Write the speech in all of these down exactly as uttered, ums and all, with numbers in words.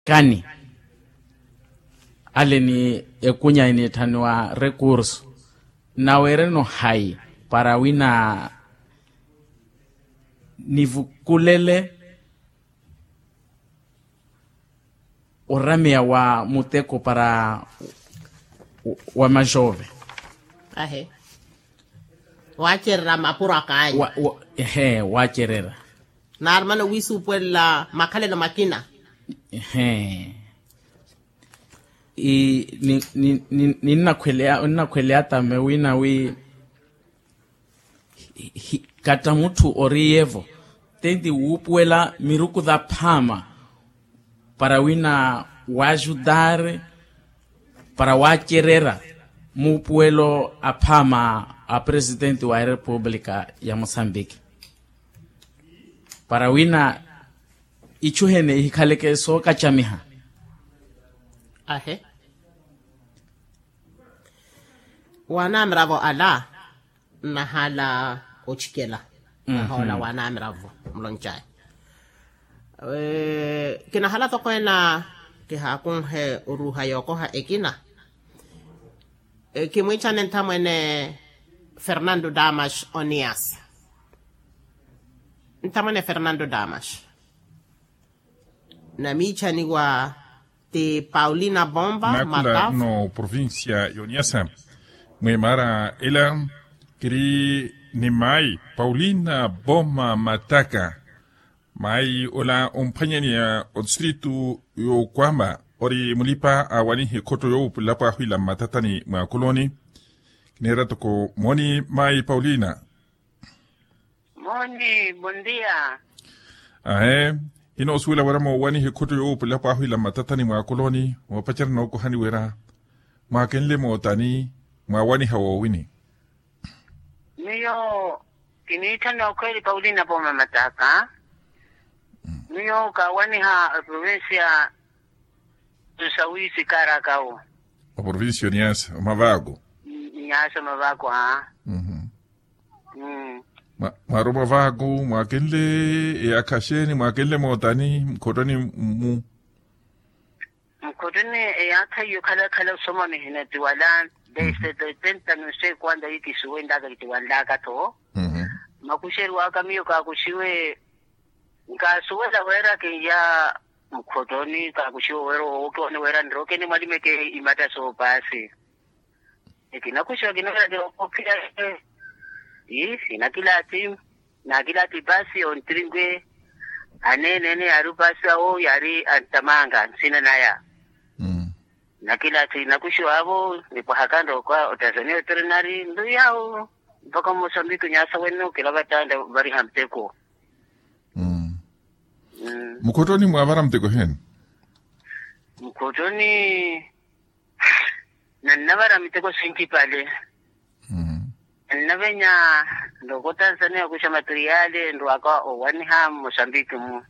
kani ale ni ekunya ini tanwa recurso na wereno hai para wina nivukulele oramea wa muteko para wa majove ahe wacherera mapura kanya wa, wa, ehe wacherera na armana wisu puela makale na makina ehe i ni ni ni ninakwelea ninakwelea tame wina wi hi, kata mutu orievo tendi upuela miruku da pama para wina wajudar para wacherera mupuelo apama a presidente wa República ya Moçambique para wina ichuhene hikaleke so kachamiha ahe wana mravo ala na hala ochikela na hala wana mravo mlonchai eh kina hala to kwena ke hakun he uruha yoko ha ekina e kimwicha nentamwene Fernando Damas Onias ntamwene Fernando Damas na micha ni wa te Paulina Bomba Nakula no provincia Yoniasa mwemara ela kiri ni mai Paulina Bomba Mataka mai ola umpanyani ya distritu yo kwamba ori mulipa awani hikoto yo pulapa huila matatani mwa koloni kinera toko moni mai Paulina moni bondia ahe ino suila waramo wani hikoto yo pulapa huila matatani mwa koloni wapachar no ko hani wera mwa kenle motani mwa wani hawo wini niyo kinita no kweli Paulina Bomba Mataka niyo ka wani ha provincia tusawisi Karakao o provincia Nias Mavago Niasa Mavago ha mhm mm ma maroma vago mwa kenle e akasheni mwa kenle motani mkotoni mu mkotoni e akayo kala kala soma mihina tiwalan de se de tenta no sé cuándo yiki suenda ga tiwanda ka to mhm makusheru akamio ka kushiwe ngasuwela wera ke ya mkotoni ka kushiwe wero okone wera ndroke ni mwalime ke imata so basi ikina kushiwa kinora de opira isi na kila team na kila tibasi on tringwe anene ne arubasi o yari antamanga sina naya mm na kila tina kushiwa abo nipo hakando kwa Tanzania veterinary ndo yao mpaka Mozambique nyasa wenu kila batanda bari hamteko mm mm. mkotoni mwavara mteko hen mkotoni na navara miteko sinki pale mhm navenya ndo Tanzania kusha materiale ndo aka wani ha Mozambique mu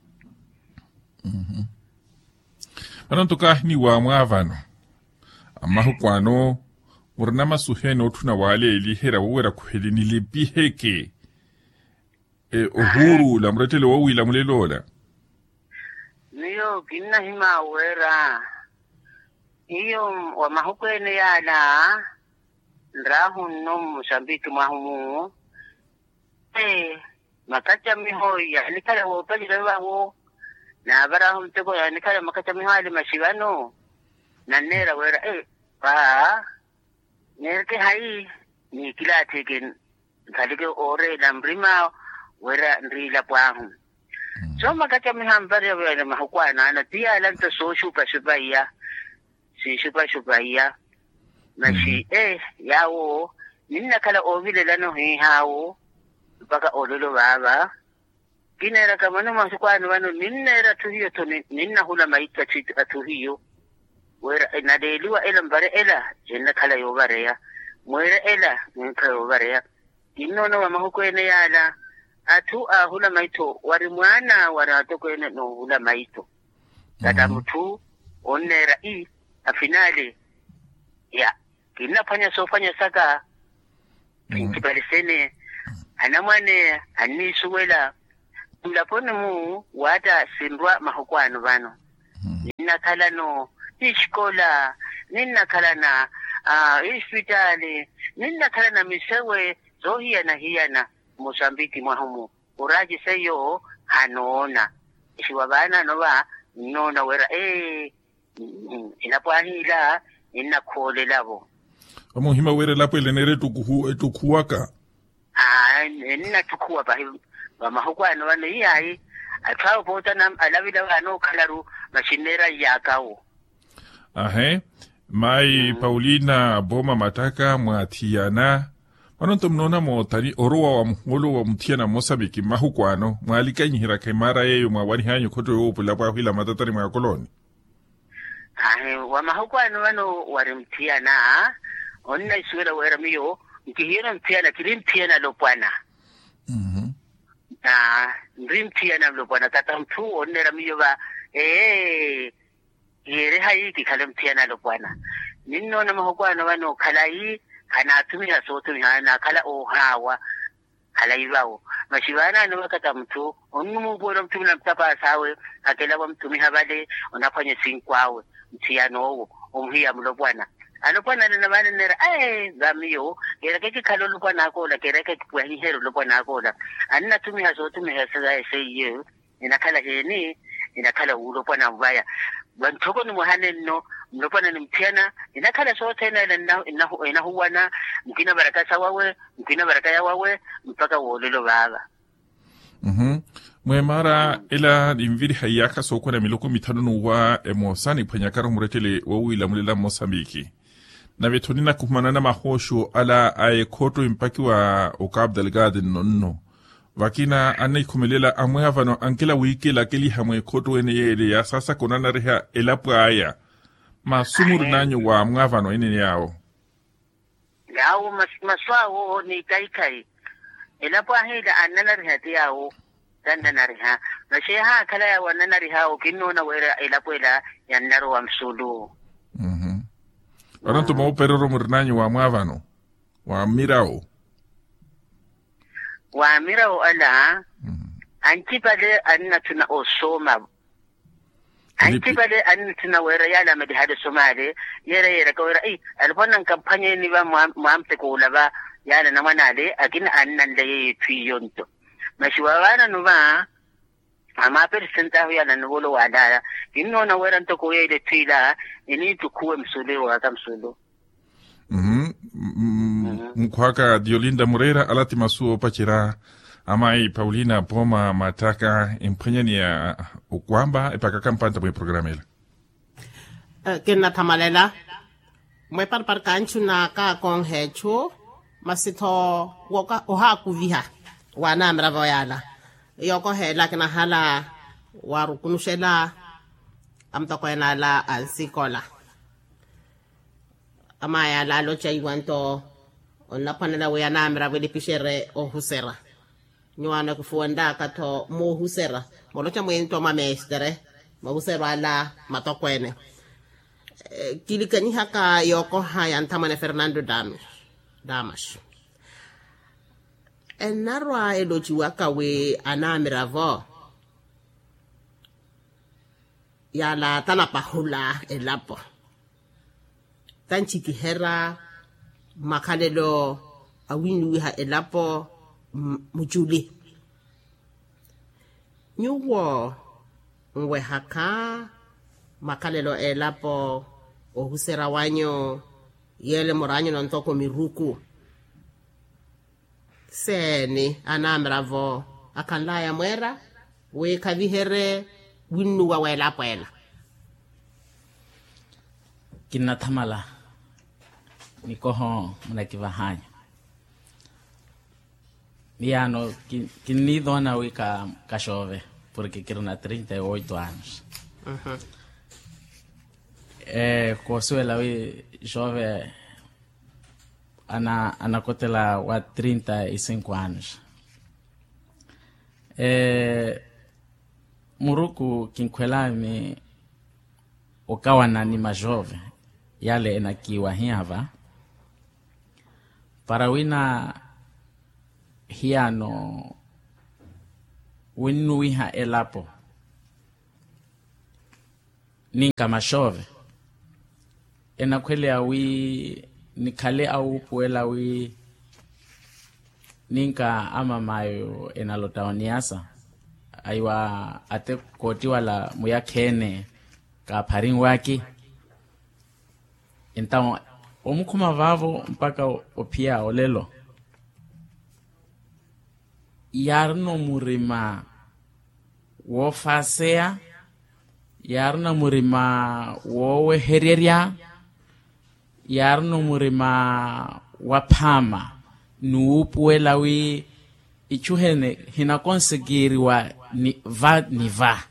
mhm bana toka ni wa mwavano amma hukwano murna masuheno tuna wale ili hera wera kuheli ni libiheke e uhuru la mretele wawi la mulelola niyo kinna hima wera iyo wa mahukwene yana ndahu no Mozambique mahumu eh makacha miho ya nikala wo pali lawo na barahu mtego ya nikala makacha miho ali mashivano na nera wera eh pa nerke hai ni kila teken kalike ore na mrima wera ndrila pwahu so makacha miho ambare wera mahukwana na tia lanta so shupa shubaya si shupa shubaya mashi eh yawo ninna kala ovile lano hi hawo baka ololo baba kinera kamano masukwana wano ninera tuhiyo to ninna hula maika chit atuhiyo wera inadeliwa ela mbare ela jenna kala yobare ya mwera ela ninka yobare ya innono wa mahukwene yala atu a hula maito wari mwana wara to kwene no hula maito kata mtu onera i a finale ya kina fanya so fanya saka kinkibarisene anamwane anisuwela mlapone mu wata sindwa mahukwano bano ninakhala no iskola, ninakhala na uh, hospitali, ninakhala na misewe zohiyana hiyana Mozambique mwahumu uraji seyo hanoona isiwabana noba nona wera eh inapahila inakhole labo amuhima wera lapho elenere tukuhu etukuwaka ah ninatukua ba ba mahukwana bane yayi athawo bota nam alabila bano khalaru machinera yakao ahe mai mm. Paulina Boma Mataka mwathiana Manonto mnona mo tari orowa wa mholo wa mtiana Mozambique mahukwano mwalika nyihira kaimara yeyo mwawani hanyo koto yo upula pa hila matatari mwa koloni. Ahe wa mahukwano wano wari mtiana onna isuwera wera miyo mkihira mtiana kiri mtiana lopwana. Mhm. Na ndri mtiana lopwana tata mtu onnera miyo ba ee yere hayi kikale mtiana lopwana. Ninno na mahukwano wano kalai kana tumia so tumia na kala o hawa kala iwao mashibana no wakata mtu onnumu bora mtu na mtapa sawe akela wa mtu mihabale unafanya sinkwawe mtiano umhia mlobwana anopana na bana nera eh zamio kereke kalo lubwana akola kereke kwa hero lubwana akola anna tumia so tumia saga seye inakala heni inakala ulobwana mbaya bantoko ni muhane no mlopana ni mtiana inakala sote na ina ina huwana mkina baraka sawawe mkina baraka ya wawe mpaka wolelo baba mhm mwe mara ila imviri hayaka soko na miloko mitano wa emosani panyakaro muretele wa wila mulela Mozambique na vetonina kumanana mahosho ala ay koto impaki wa Cabo Delgado nonno wakina ane kumelela amwe avano ankela wiki la keli hamwe koto ene yele ya sasa konana reha elapu aya ma sumuru nanyo wa mwavano ene yao yao mas maswao ni kai kai elapu ahida anana reha yao danda reha na sheha kala ya wanana reha okino na wera elapu ela yanaro wa msulu mhm aranto mo peroro murnanyo wa mwavano wa mirao wa mirao ala antipale anna tuna osoma antipale anna tuna wera yala madi hada somale yera yera ko wera ai alfonan kampanya ni ba muamte ko laba yala na manale akina annan da yayi tuyonto mashiwana no ba ama persenta yala no bolo wala kinno na wera to ko yede tila ini to kuwe msule wa kamsulo mhm mkwaka Diolinda Moreira alati masuo pachira amai Paulina Boma Mataka imprenyani ya ukwamba epaka kampanta mwe programela uh, kena tamalela mwe par par kanchu na ka kong hecho masito woka oha kuviha wana mravo yala yoko hela kena hala warukunushela amtakwena la ansikola amaya la lo chai wanto ona panela we anamra we pishere o husera nywana kufuanda kato mo husera mo lo chamwe to mamestere mo husera la matokwene e, kilikani haka yoko haya antamane Fernando Damas Damas enarwa elochi waka we anamra vo yala tanapahula elapo tanchiki hera makalelo awinu ha elapo mujuli nyuwo ngwe haka makalelo elapo ohusera wanyo yele moranyo nontoko miruku seni anamravo akanlaya mwera we kavihere winu wa elapo ela kinathamala nikoho muna kivahanya miano kinidona wika kashove porque quiero na treinta y ocho anos uh-huh. eh kosuela we jove ana anakotela wa trinta y cinco anos eh muruku kinkwelami okawana ni majove yale enakiwa hiava para wina hiano winu wiha elapo ninka mashove enakwele awi nikale au puela wi ninka ama mayo enalotaoniasa aiwa ate koti wala muya kene ka paring waki então omukuma vavo mpaka opia olelo yarno murima wo fasea yarno murima wo wehereria yarno murima wapama nuupuela wi ichuhene hina conseguiriwa ni va ni va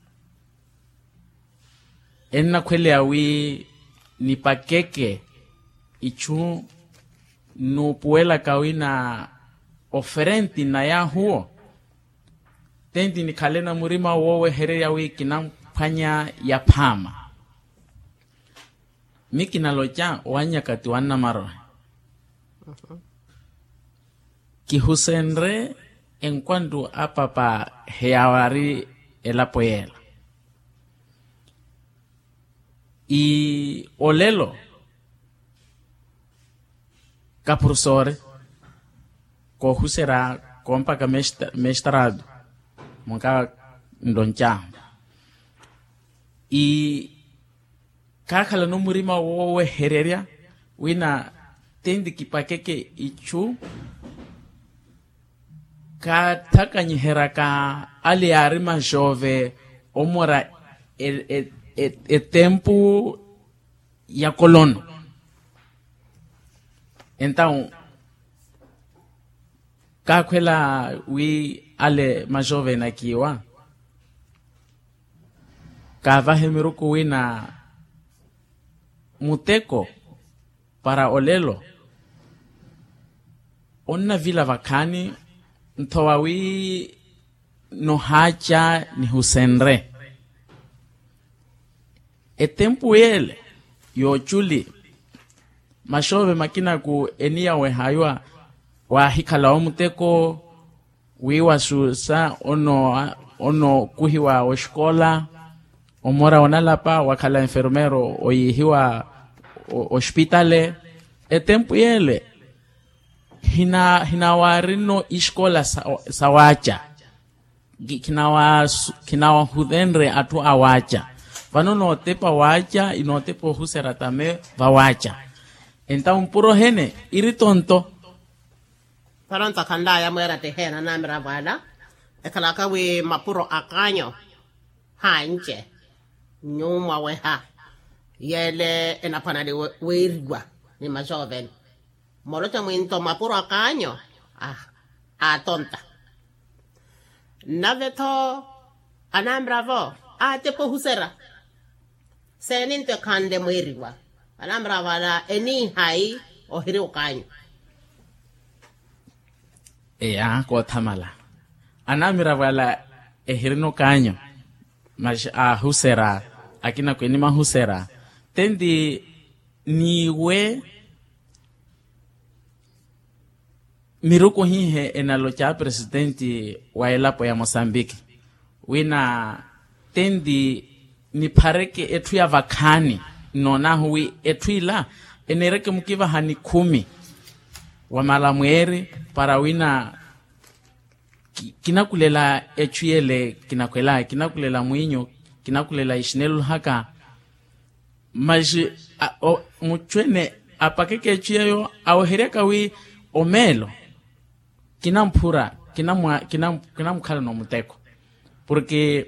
enna kwele awi ni pakeke ichu nuupuela kawina oferenti na ya huo tendi ni kalena murima wowe hereya wi kinampanya ya pama miki nalocha wanya kati wanna maro uh-huh. Kihusenre en cuanto a papa heawari el apoyela y olelo kapurusore ko husera kompa ka mestrado monka ndoncha y kakala no murima wowe hereria wina tendi kipakeke ichu ka takanyihera ka aliari majove omora e, e, e, e tempo ya colono então ka kwela wi ale majove na kiwa ka vahemiruku wina muteko para olelo onna vila vakani ntowawi no hacha ni husenre e tempo ele yo chuli mashove makina ku enia we haywa wa hikala omuteko wiwa susa ono ono kuhiwa oshkola omora onalapa wakala enfermero oyihiwa hospitale e tempo ele hina hina warino iskola sawacha kinawa kinawa hudenre atu awacha vanono tepa wacha inotepo husera tame vawacha então puro hene iri tonto paronta kanda ya mwera te hena na mera vala ekalaka we mapuro akanyo hanje nyuma we ha yele enapana de weirgwa ni majoven morocha mwinto mapuro akanyo ah a tonta naveto anambravo a tepo husera seninte kande mwirgwa anambrava la eni hai ohiri ukanyo ea ko thamala anambrava la ehirino kanyo mas a husera akina kweni ma husera tendi niwe miruko hihe enalocha presidenti wa elapo ya Mozambique wina tendi ni pareke etu ya vakani nona hui etu ila enereke mkiva hani kumi wa malamweri para wina kinakulela etu yele kinakwela kinakulela mwinyo kinakulela ishinelu haka maji muchwene apakeke etu yayo awahereka wi omelo kinampura kinamwa kinam kinamkhala no muteko porque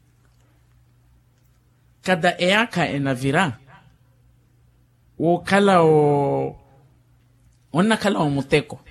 cada eaka enavira o kala o onna kala o muteko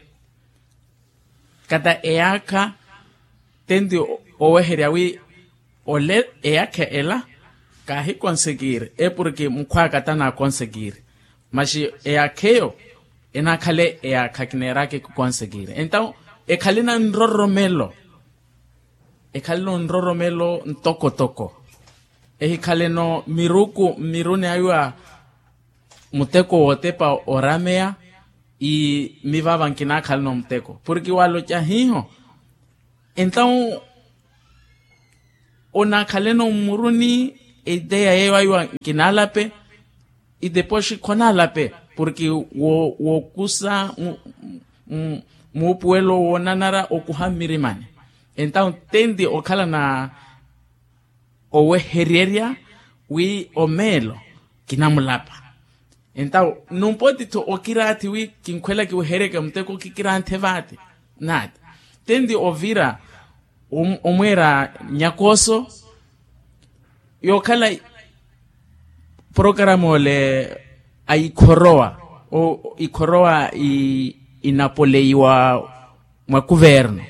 cada eaka tendi o weheriawi ole eaka ela kahi conseguir é porque mukwa katana conseguir mas eakeo enakale eaka kinerake conseguir então e kalina nroromelo e kalino nroromelo ntoko toko e kalino miruku mirune ayua muteko wotepa oramea e mi vava nkina kalino muteko porque walo chahiho então ona kaleno muruni idea yeyo aywa kinalape y depois konalape porque wo wo kusa mu mu puelo wonanara okuhamirimane então tende okala na owe hereria wi omelo kinamulapa então não pode to okirati wi kinkwela ki hereka mteko kikirante vate nada tende ovira um, omwera nyakoso yokala programo le aikoroa o ikoroa i inapoleiwa mwa governo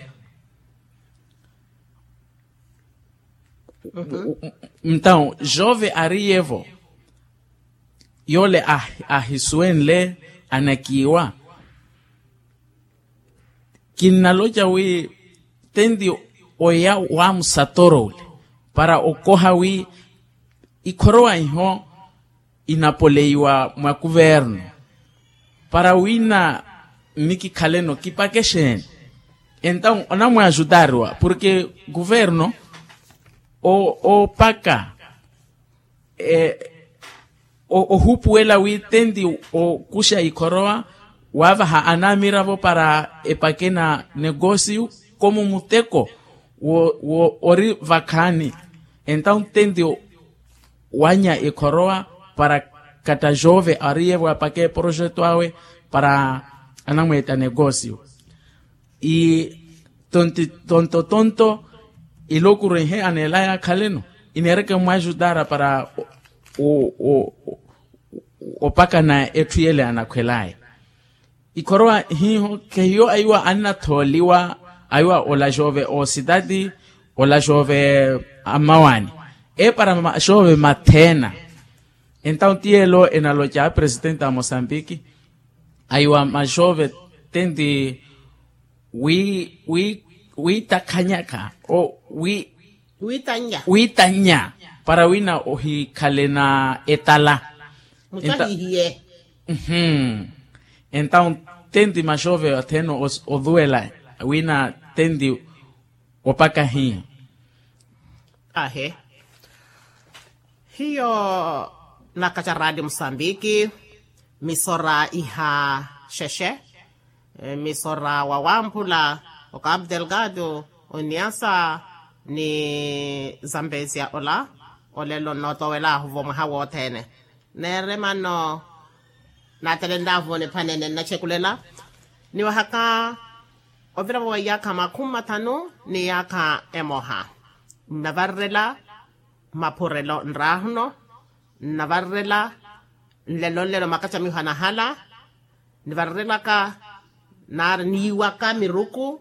então jove arievo yole ah ahisuenle anakiwa kinaloja wi tendi oya wa msatoro para okoha wi ikoroa iho inapoleiwa mwa governo para wina miki kaleno kipakeshen então onamwe ajudarwa porque governo o o paka e o, o hupuela witendi o kusha ikoroa wava ha anamiravo para epakena negócio como muteko o, o ori vakani então tendi wanya ikoroa para kata jove arievo apake projeto awe para anamweta negócio e tonto tonto tonto e louco rehe anelaya kaleno inereke mu ajudara para o o o paka na etuele anakwelai ikoroa hiho keyo aywa anatoliwa aywa ola jove o cidade ola jove amawani e para ma jove matena então tielo enaloja presidente da Moçambique aywa ma jove tende wi wi wi takanyaka o wi Uitanya. uitanya para wina ohi kalena etala Mutahiye. mhm então tendi ma jove ateno os oduela wina tendi opaka hi Ahe. Hiyo nakacha radio Msambiki misora iha sheshe e, misora wawampula oka Abdelgado oniasa ni Zambezia ola olelo noto wela huvo mhawo tene nere mano natelenda vone panene na chekulela ni wahaka ovira wa yaka makuma tano ni yaka emoha navarrela mapurelo nrahno navarrela lelo lelo makacha mihana hala navarrela ka nar niwaka miruku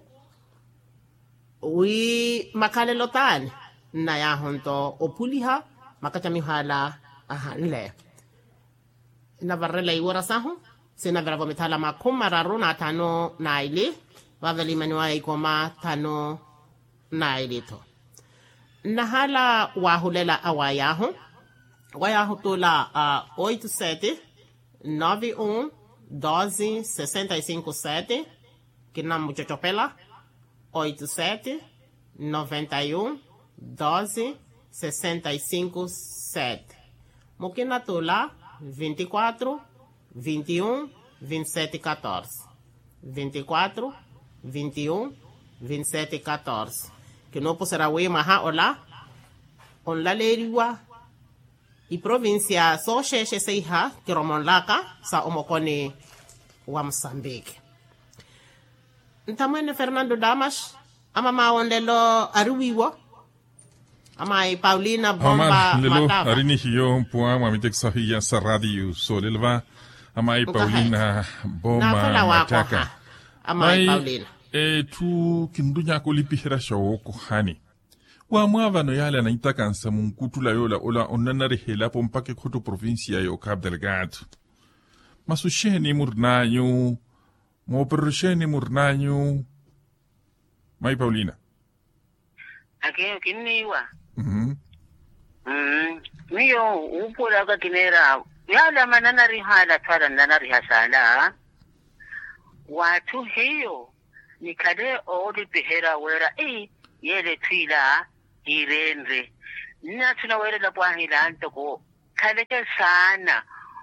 wi makalelo tan na ya honto opuliha makacha mihala ahanle navarrela iwara sahu sina vera vomitala makuma raruna tano naili waveli manua ikoma tano naili to nahala wahulela awayahu wayahu tola a oito sete nove um doze sessenta e cinco sete que na muchachopela oito sete noventa e um doze sessenta e cinco sete mukina tola vinte e quatro vinte e um vinte e sete quatorze vinte e quatro vinte e um vinte e sete quatorze que não poderá o maha ola on la leriwa i província so sheshe seiha que romonlaka sa omokoni wa Mozambique ntamene Fernando Damas ama maondelo aruwiwo ama i Paulina Bomba ama lelo Matava arini hiyo mpua mamitek sahiya sa radio so lelva ama i Paulina Bomba Nakala wako Mataka ha. Ama i Paulina e tu kindunya ko lipihira shawo ko hani wa mwava no yala na itakansa munkutula yola ola onanare hela pompake khoto provincia yo Cabo Delgado masusheni murnanyo mo persheni murnanyo mai Paulina Ake kiniwa. mhm Mm. Miyo upola ka kinera. Yala manana rihala twala nana rihasala. Watu hiyo nikade odi behera wera e yele twila irendre nna tuna wera la bwa hilanto ko kaleke sana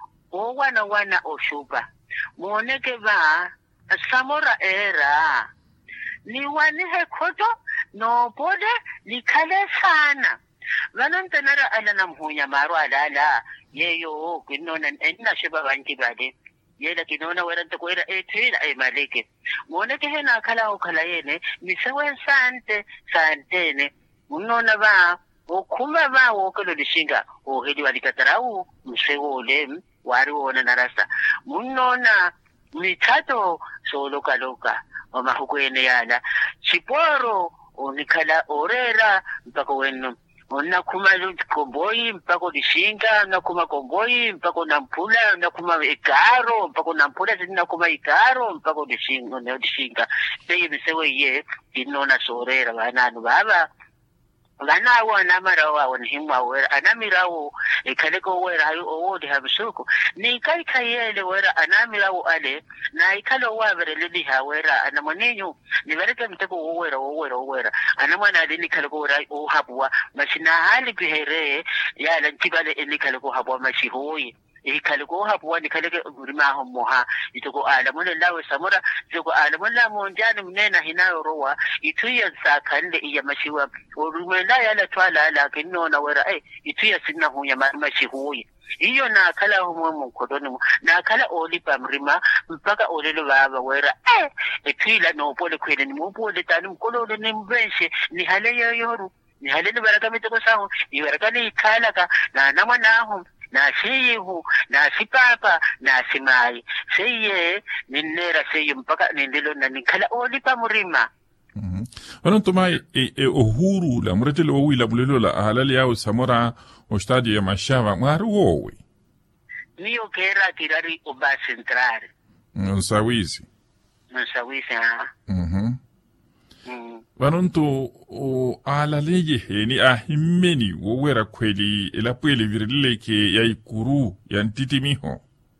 o wana wana o shupa moneke ba samora era ni wani he koto no pode ni kale sana vanantanara ala namhunya maro alala yeyo kinona enna sheba banki bade yela kinona weranta ko era etila ay maleke moneke he na kala o kala yene ni sawen sante santene unona ba okuma ba wokelo lishinga o hedi walikatarau msewo ole wari wona narasa munona mitato solo kaloka mama hukwene yala chiporo onikala orera mpaka wenu ona kuma komboi mpaka lishinga na kuma komboi mpaka nampula na kuma ikaro mpaka nampula zina kuma ikaro mpaka lishinga na lishinga seye msewo ye kinona sorera bananu baba lana wana mara wa himwa wera anamirawo ikaleko wera hayo owodi habsuko ni kai kayele wera anamirawo ale na ikalo wabere lili ha wera anamonenyo ni baraka mteko wera wera wera anamwana adini kaleko wera o habwa mashina hali bihere ya lantibale eni kaleko habwa mashihoyi ikaliko hapo ni kaleke urima homoha itoko alamule lawe samura itoko alamula monjani mnena hinayo rowa ituya sakande iya mashiwa urumela yala twala ala kinona wera eh ituya sinna hunya mashihuyi iyo na kala homo mkodoni na kala olipa mrima mpaka olelo baba wera eh etila no pole kwene ni mupole tani mkolole ni mbenshe ni hale yoyoru ni hale ni baraka mitoko saho ni baraka ni kalaka na namanaho na siyihu na sipapa na simai siye ninera siye mpaka nindilo na nikala olipa murima mhm wana tumai e, e uhuru la muretele wowi la bulelo la halali yao samora o stadio ya mashava maru wowi niyo kera tirari oba centrale nsawizi nsawizi ha mhm Vanonto o ala lege heni a himmeni wo wera kweli ela pwele virile ke ya ikuru ya ntiti miho.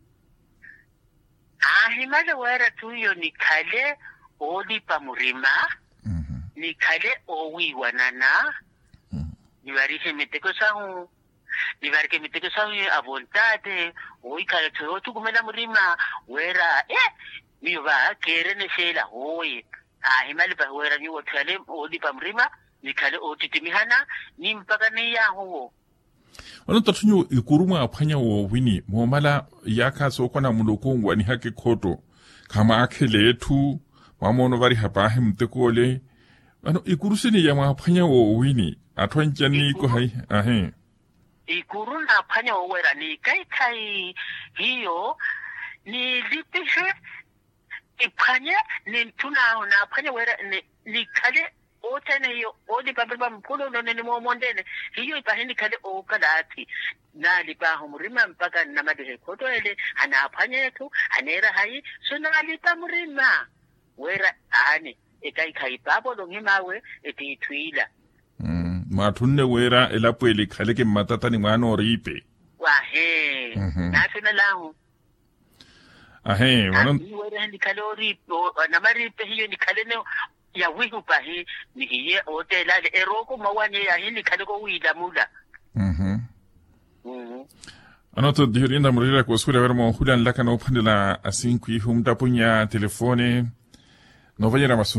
Ah, himala wera tuyo ni kale oli pamurima, Mhm. ni kale owi wanana, ni warihe miteko sahu, ni warike miteko sahu abontate, oi kale tuyo tukumela murima, wera, eh, mi wa kere ne shela, hoi, ah himali pa wera ni wotale oli pamrima ni kale otitimihana ni mpaka ni ya huo Wano tatunyo ikuruma apanya wo wini mwomala yaka soko na mulokongwa ni hake koto kama akele etu wamono vari hapahe mtekole wano ikurusini ya mwapanya wo wini atwanjani ko hai ahe ikuruna apanya wo wera ni kai kai hiyo ni lipishe ipanye ni tuna na panye wera ni, ni kale otene hiyo odi bababa mkulo no ni momondene hiyo ipahini kale o kalati na lipa humurima mpaka na madihe koto ele ana panye yetu anera hai suna lipa murima wera ani ekai kai babo lo ngimawe eti tuila mm matunne wera elapo ele kale ke matata ni mano ripe wahe mm -hmm. na tuna lahu ahe wanon wera ni kalori na maripe hiyo ni kale ya wihu pahi ni hiye otela le eroko mawanye ya hini kale ko wida muda mhm mhm anoto dirinda murira ko sura vermo hulan laka no pandela asinku humta punya telefone no vayera masu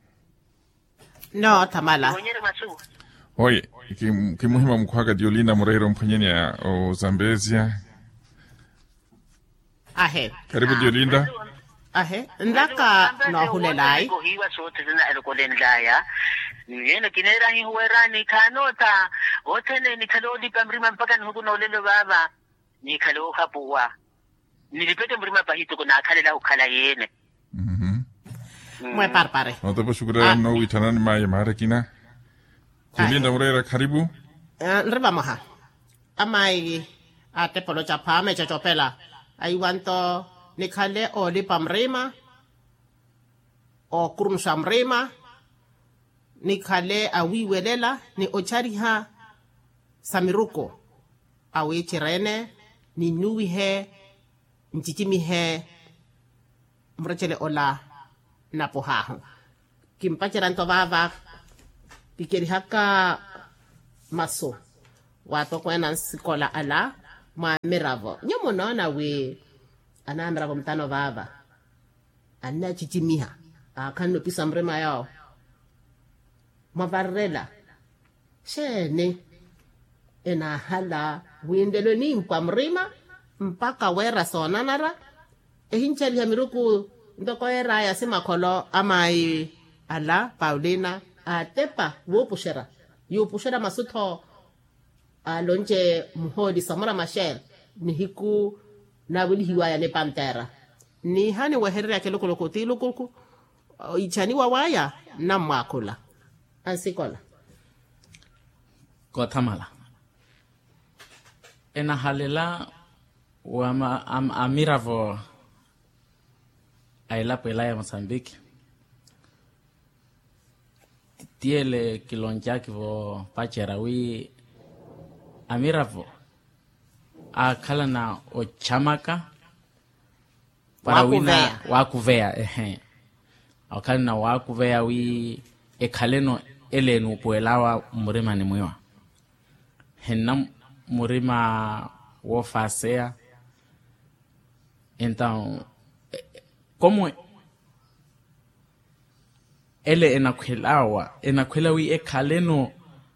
no tamala monyere masu oye ki ki muhima mkwaga diolinda murira mpanyenya o Zambezia ahe karibu diolinda ahe ndaka no hulelai ko hiwa sote tena eloko lendaya niena kinera hi huerani kanota otene ni kalodi pamrima mpaka nhuku no lelo baba ni kalo hapuwa nilipete mrima pahito kuna kale la ukala yene mhm mwe parpare no te shukura no witanani mai marekina diolinda murira karibu nriba maha amai ate polo chapa me chachopela ai wanto ni kale o li pamrima o kurun samrima ni kale awi welela ni ochariha samiruko awi chirene ni nui he nchichimi he mrechele ola napohaho kimpachiranto vava pikeri haka maso wato kwena sikola ala ma miravo nyomo naona we ana miravo mtano baba ana chichimiha akano pisa mrema yao mavarela shene ena hala windelo ni mpa mrima mpaka wera sonanara ehinchali ya miruku ndoko era ya sima kolo amai ala Paulina atepa wo pushera yo pushera masuto alonje muhodi samara mashel ni hiku na wili hiwaya ne pantera ni hani weherera ya keloko lokoti lokuku ichani wawaya na mwakula ansikola Guatemala ena halela wa ma, am, amiravo aila pela ya Mozambique tiele kilonjaki vo pacherawi amiravo akala na ochamaka para wina wakuvea ehe akala na wakuvea wi ekaleno elenu poelawa murima ni mwiwa henna murima wo fasea então como ele enakwelawa enakwelawi ekaleno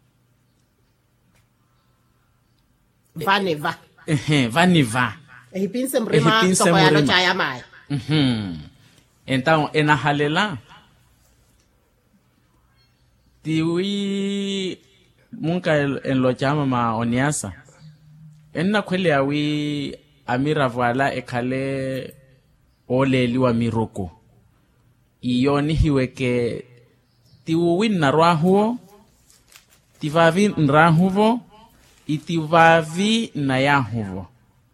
vaneva ehe vaniva ehipinse mrima soko ya locha ya mai mhm então enahalela tiwi munka en lo chama ma oniasa enna kwele awi amira vala ekale oleliwa miroko iyoni hiweke tiwi narwahuo tivavi nrahuvo itivavi nayahuvo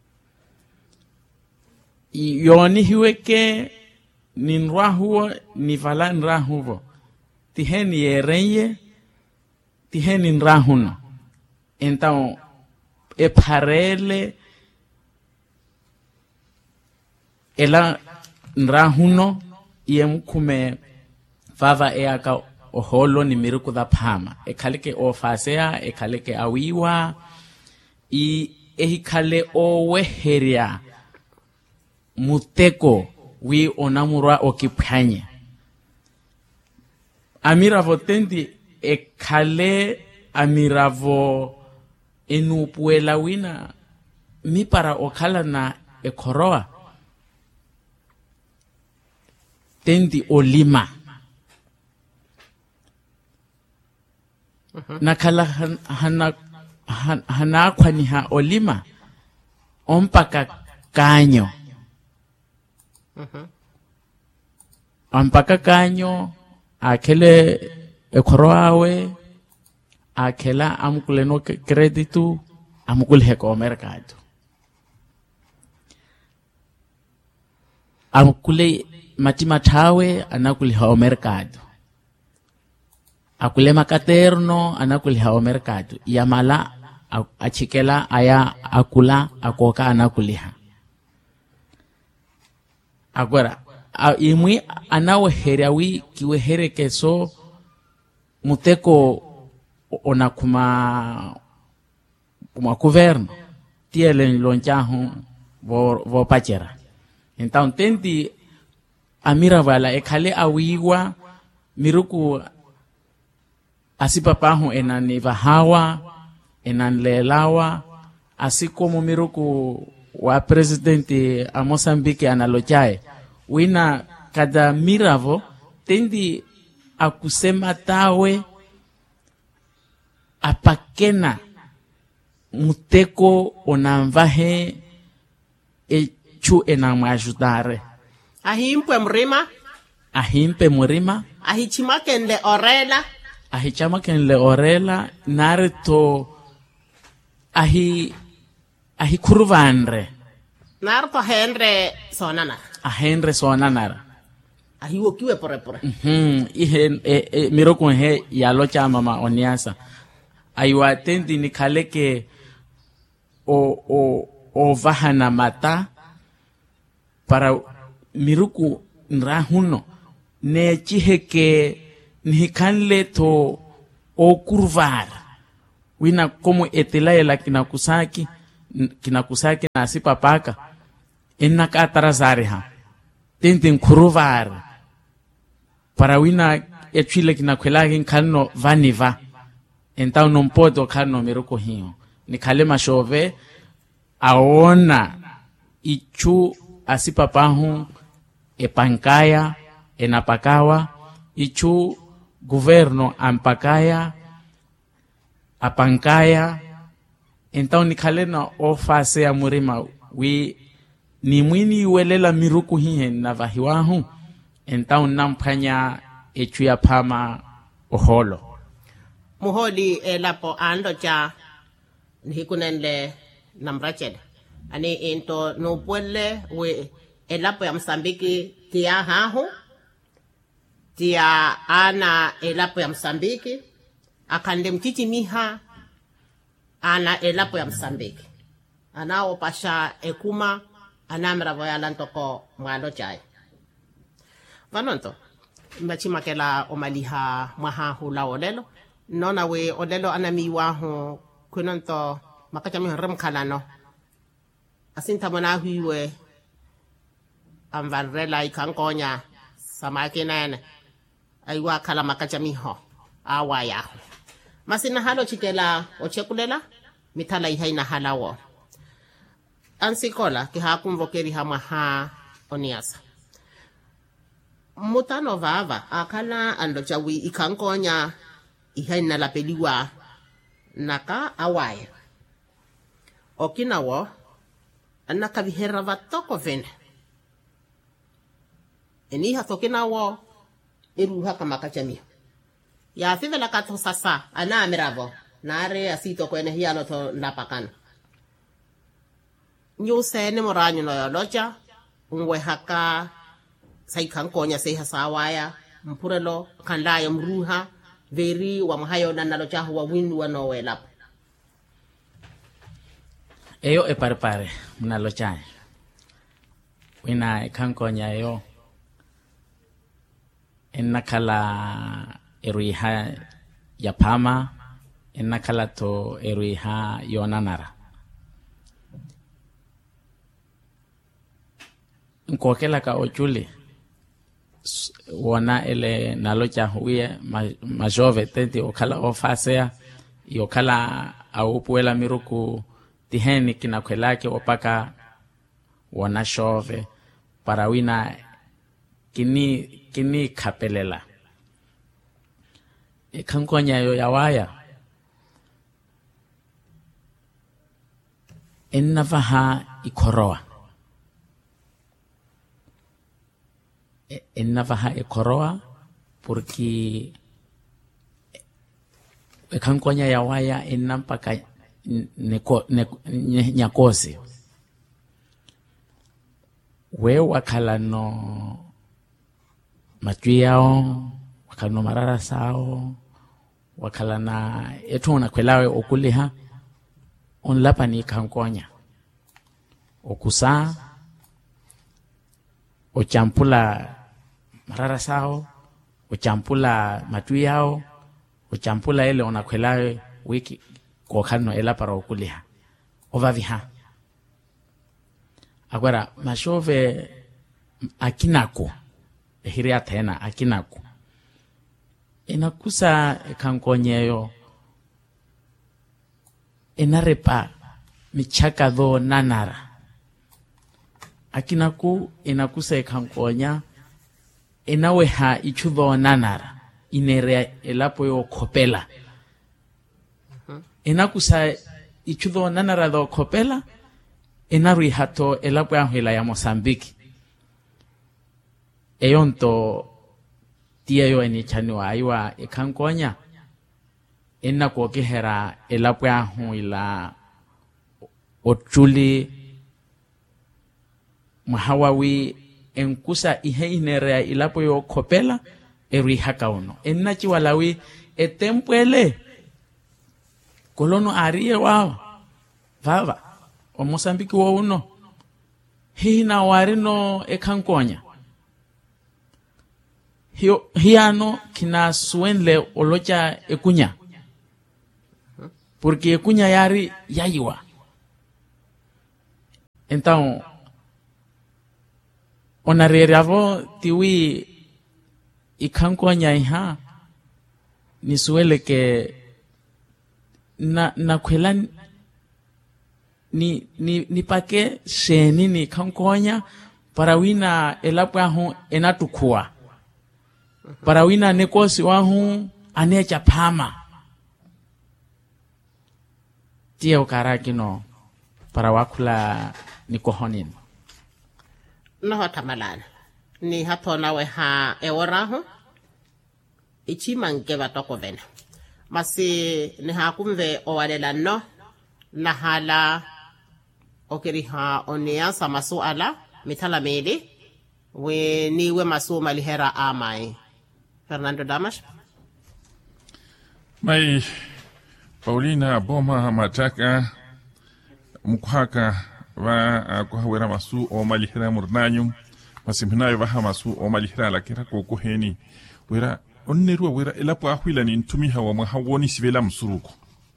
iyoni hiweke ninrahuo nivala nrahuvo tiheni yerenye tiheni nrahuno então eparele ela nrahuno yemkume vava eaka oholo ni miriku da pama ekaleke ofasea ekaleke awiwa i ehikale oweheria muteko wi onamurwa okipanye amiravo tendi ekale amiravo enupuela wina mi para okala na ekoroa tendi olima uh-huh. nakala hana hana kwani ha olima ompaka kanyo uh-huh. ompaka kanyo akele ekoroawe akela amukule no kreditu amukule heko mercado amukule matima tawe anakule ha mercado akule makaterno anakule ha mercado yamala achikela aya akula akoka anakuliha agora imwi anawehereawi kiweherekeso muteko ona kuma kuma governo tiele lonchahu vo vo pachera então tendi amira vala ekale awiwa miruku asipapahu enani vahawa enanlelawa así como miruku wa presidente a Mozambique analochae wina kada miravo tendi akusema tawe apakena muteko onamvahe echu enamajudare ahimpe mrima ahimpe mrima ahichimakende orela ahichamakende orela nareto ahi ahi kurvanre narto henre sonana a henre sonanara ahiwokiwe pore pore mhm ihe e, e, miroko he yalo chama ma oniasa aiwa tendi ni kaleke o o o vahana mata para miruku nrahuno ne chiheke ni kanle to o kurvar wina komu etilaela kinakusaki kinakusaki na asipapaka enna ka tarazare ha tintin kuruvar para wina etchile kinakwelagi kanno vaniva então não pode tocar no miruko hiyo ni kale mashove aona ichu asipapahu epankaya enapakawa ichu governo ampakaya apankaya então ni kale na ofase ya murima wi ni mwini welela miruku hihe na vahiwahu então nampanya echu ya pama oholo muholi elapo ando cha hikunenle namrachede ani into no puele we elapo ya Msambiki tia hahu tia ana elapo ya Msambiki akande mtiti miha ana elapo ya Msambiki anao pasha ekuma anamra voyala ntoko mwando chai vanonto mbachima kela omaliha mahahu la olelo nona we olelo anamiwa ho kunonto makachami rem kalano asinta mona huiwe amvarela ikankonya samaki nene aiwa kala makachami ho awaya masina halo chikela ochekulela mitala ihaina halawo ansikola ki hakumvokeri hamaha oniasa mutano vava akala ando chawi ikankonya ihaina la peliwa naka awaya okinawo anaka vihera vatoko vene eni hatokinawo iruha kama kachami ya fivela kato sasa ana amiravo nare asito kwene hialo to napakana nyuse ne moranyo no locha unwe haka saikankonya sei hasawaya mpurelo kandayo mruha veri wa mahayo na nalocha wa windu wa nowela eyo e pare pare mnalocha wina kankonya yo enakala eruiha ya pama enakala to eruiha yonanara nkokela ka ochuli wona ele nalocha huye majove tenti okala ofasea yokala aupuela miruku tiheni kinakwelake opaka wona shove para wina kini kini kapelela ikankonya yo yawaya enavaha ikoroa enavaha ikoroa porque ikankonya yawaya enampaka neko nyakosi we wakala no matui yao wakala no marara sao wakala na etu na kwelawe okuliha onlapa ni kankonya okusa ochampula marara sao ochampula matui yao ochampula ele onakwelawe wiki kokano ela para okuliha ovaviha agora mashove akinako ehiria tena akinako enakusa kankonyeyo enarepa michaka do nanara akinaku enakusa kankonya enaweha ichudo nanara inere elapo yo kopela enakusa ichudo nanara do kopela enarui hato elapo ya hila ya Mozambique eyonto tia yo eni chaniwa aiwa ekankonya enna ko kehera elapo ya hila ochuli mahawawi enkusa ihe inere elapo yo kopela erui hakauno enna chiwalawi etempwele kolono arie wa vava o Mozambique wo uno hina warino ekankonya hiyo hiano kina suenle olocha ekunya porque kunya yari yaiwa. Então, onareravo tiwi ikankonya iha nisuele ke na na kwela ni ni ni pake sheni ni kankonya para wina elapwa hu enatukua para wina nekosi wahu anecha pama tio karakino para wakula ni kohonin no tamalana ni hato nawe ha eoraho ichi mange batoko vena masi ni hakumve owalela no na hala okeri ha onia sa masuala mitala mele we niwe masu malihera amai Fernando Damas mai Paulina Boma Mataka Mukwaka va kuhawera masu o malihera murnanyum masimhinayo vaha masu o malihera la kira ko koheni wera onneru wera elapo ahwila ni ntumi hawa mahawoni sivela msuruko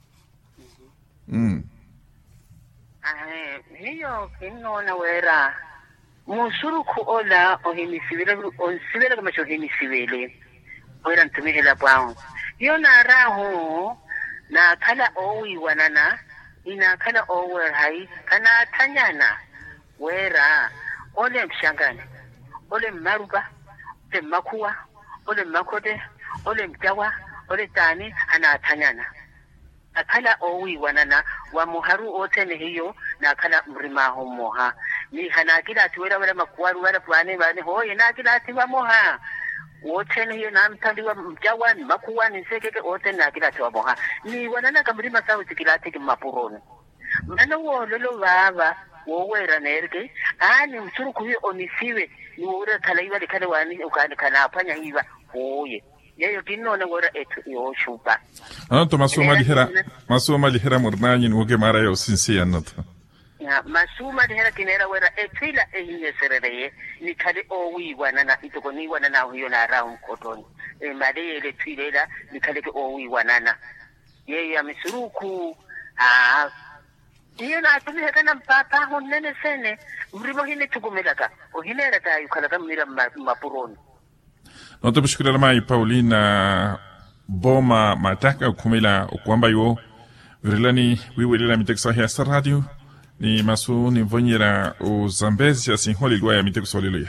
mm eh hiyo kinona wera musuruko ola ohini sivela on sivela kama shohini sivele wera ntumi hela pao hiyo na raho na kala owi wanana ina kala ower hai kana tanyana wera ole mshangani ole maruba te makuwa ole makode ole mjawa ole tani ana tanyana akala owi wanana wa muharu otene hiyo na kala mrima homoha ni hana kila tuwera wala makwaru wala pwane bane hoye na kila tiwa moha otene hiyo na mtaliwa mjawa ni makuwa ni sekeke otene na kila tiwa moha ni wanana kamrima sawu tikila tiki mapuroni mana wo lolo baba wo wera nerke ani msuruku hiyo onisiwe ni wora talaiwa de kale wani ukani kana panya hiva oye yeyo kinona wora etu yo shupa anto masuma lihera masuma lihera murnanyi nuke mara yo sinsia nata ya masuma lihera kinera wora etila ehinye serere ni kale owi wanana itokoni wanana hiyo na round cotton e made ile twilela ni kale owi wanana yeyo ya msuruku ah iyo na tumi hekana mpapa honene sene mrimo hine tukumelaka ohinera tayo kalaka mira mapuroni noto bishukira mai Paulina Boma Mataka kumela kwamba yo virilani wiwelera mitekso ya radio ni masu ni vonyera o Zambezi ya sinholi lwa ya mitekso leluya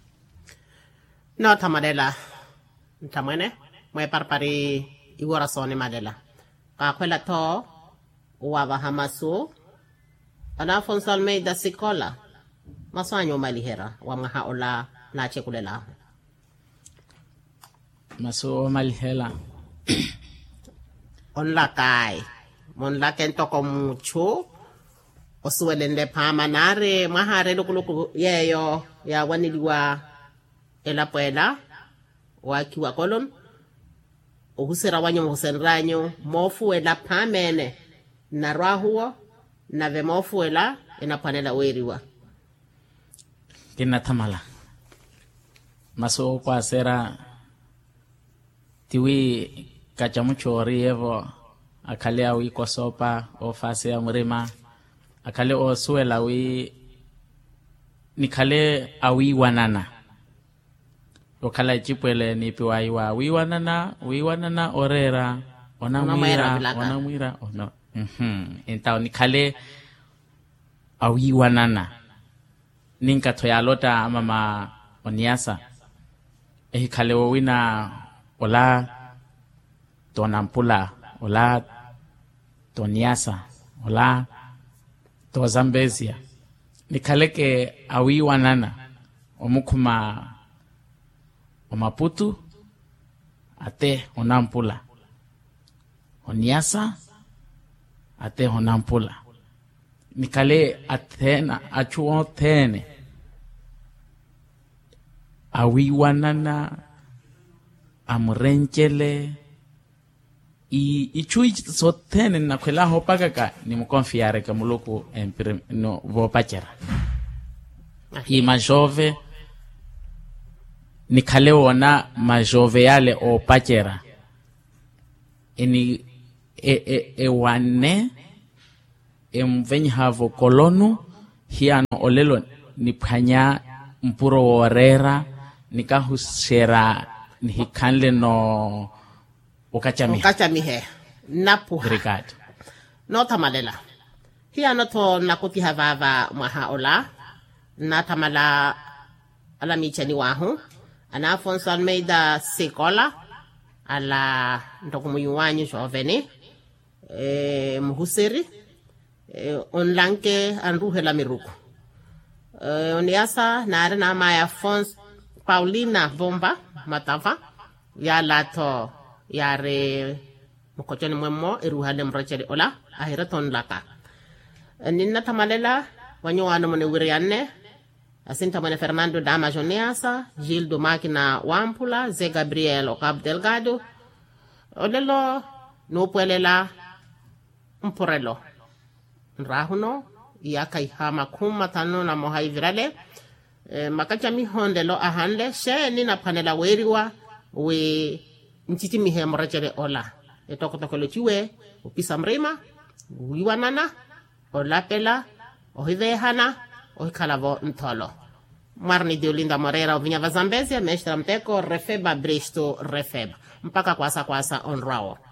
no tamadela tamene mwe parpari iwora sone madela ka kwela to wa bahamasu ana Fonsal Meida Sikola masanyo malihera wa mahaola na chekulela maso malihela on la kai mon la kento ko mucho osuelende pama nare mahare lukuluku yeyo ya waniliwa ela puela wa kiwa kolon ohusera wanyo hosenranyo mofu ela pamene na rahuo na vemofu ela inapanela weriwa kina tamala maso kwa sera tiwi kachamuchori evo akale awi kwa sopa o fase ya mrima akale o suela wi nikale awi wanana o kala chipwele ni piwai wa wi wanana wi wanana orera ona mwira ona mwira ona mhm então nikale awi wanana ninka toyalota mama oniasa e kale wina ola tonampula ola toniasa ola to Zambezia nikaleke awi wanana omukuma omaputu ate onampula oniasa ate onampula nikale atena achuo tene awi wanana amrenchele i ichui sotene na kwela hopaka ka ni mkonfiare ka muluku empire no vopachera i majove ni kale ona majove yale o pachera ini e e e wane e mvenyi havo kolonu hiano olelo ni phanya mpuro worera nikahusera ni hikanle no ukachami ukachami he napu Ricardo no tamalela hiano to nakuti havava maha ola na tamala ala michani wahu ana Afonso Almeida Sekola ala ndokumuyuwanyu jovene e muhuseri e, onlanke anruhela miruku e, oniasa nare na maya Afonso Paulina Bomba Matava ya lato yare mukochoni mwemo iruhale mrocheri ola ahiraton laka e, ninna tamalela wanyuwano mone wirianne asinta mane Fernando Dama Joniasa, Gildo Máquina Wampula, Zé Gabriel Ocabo Delgado, olelo no puelela umporelo. Nrahuno, yaka ihama kuma tano na mohai virale, e, makacha mi hondelo ahande, she nina panela weriwa, we ntiti mihe morajere ola. E toko toko lechiwe, upisa mrima, uiwanana, olapela, ohivehana, ohikalavo ntolo. Marni Diolinda Moreira Vinha Vazambezia, Mestra Mteko, Refeba Bristo, Refeba. Mpaka kwasa kwasa onrao.